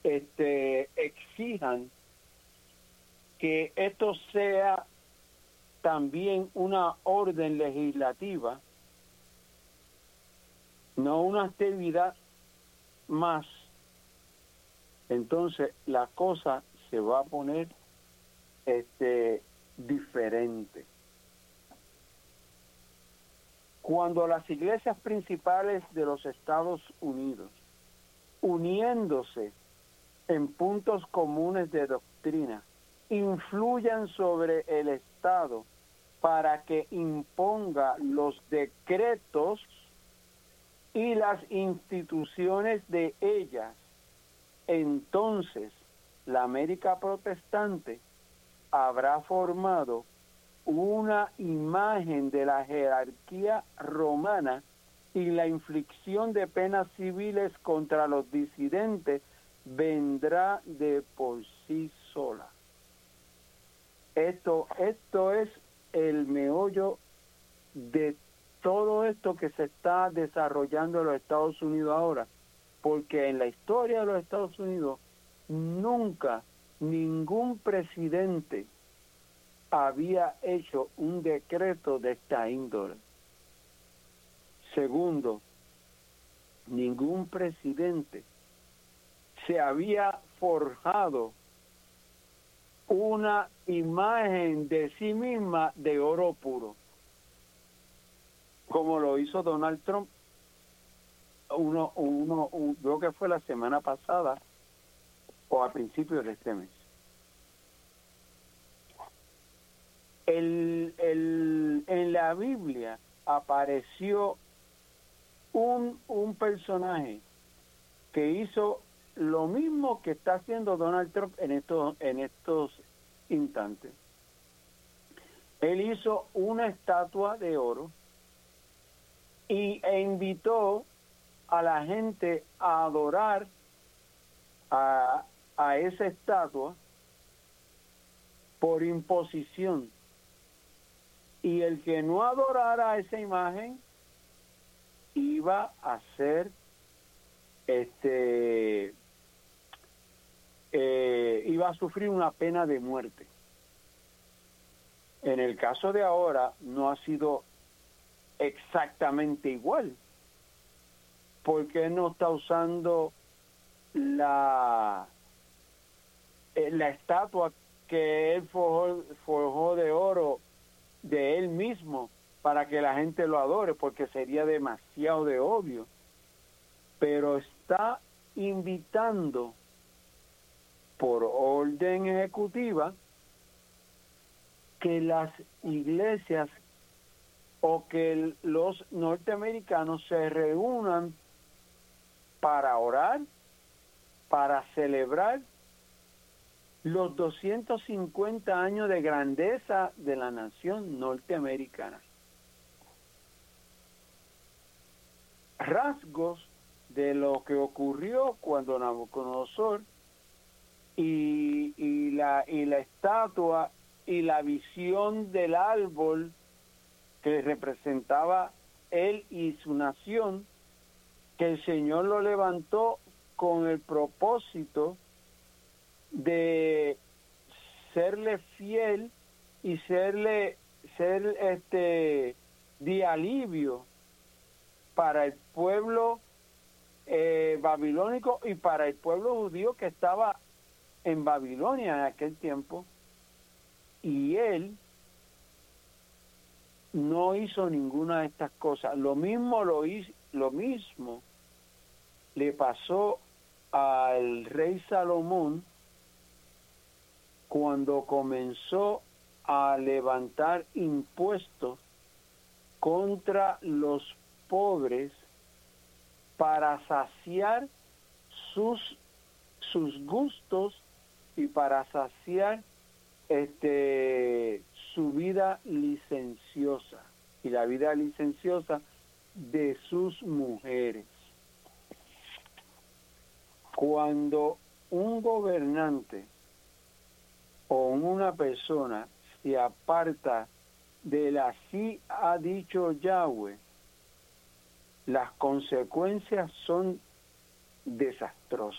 exijan que esto sea también una orden legislativa, no una actividad más, entonces la cosa se va a poner diferente. Cuando las iglesias principales de los Estados Unidos, uniéndose en puntos comunes de doctrina, influyan sobre el Estado para que imponga los decretos y las instituciones de ellas, entonces la América protestante habrá formado una imagen de la jerarquía romana y la inflicción de penas civiles contra los disidentes vendrá de por sí sola. Esto es el meollo de todo esto que se está desarrollando en los Estados Unidos ahora, porque en la historia de los Estados Unidos nunca ningún presidente había hecho un decreto de esta índole. Segundo, ningún presidente se había forjado una imagen de sí misma de oro puro, como lo hizo Donald Trump. Creo que fue la semana pasada o a principios de este mes. En la Biblia apareció un personaje que hizo lo mismo que está haciendo Donald Trump en estos instantes. Él hizo una estatua de oro e invitó a la gente a adorar a esa estatua por imposición. Y el que no adorara a esa imagen iba a ser iba a sufrir una pena de muerte. En el caso de ahora no ha sido exactamente igual, porque él no está usando la estatua que él forjó de oro de él mismo para que la gente lo adore, porque sería demasiado de obvio. Pero está invitando por orden ejecutiva que las iglesias o que los norteamericanos se reúnan para orar, para celebrar los 250 años de grandeza de la nación norteamericana. Rasgos de lo que ocurrió cuando Nabucodonosor y la estatua y la visión del árbol que representaba él y su nación, que el Señor lo levantó con el propósito de serle fiel y ser de alivio para el pueblo babilónico y para el pueblo judío que estaba en Babilonia en aquel tiempo. Y él no hizo ninguna de estas cosas. Lo mismo le pasó al rey Salomón cuando comenzó a levantar impuestos contra los pobres para saciar sus gustos y para saciar su vida licenciosa y la vida licenciosa de sus mujeres. Cuando un gobernante o una persona se aparta de la así ha dicho Yahweh, las consecuencias son desastrosas.